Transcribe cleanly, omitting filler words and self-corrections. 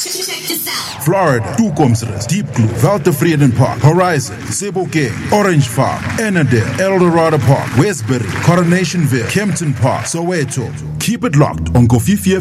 Florida, Tukomsres, Deep Blue, Valtevreden Park, Horizon, Sebokeng, Orange Farm, Annandale, Eldorado Park, Westbury, Coronationville, Kempton Park, Soweto. Keep it locked on Kofi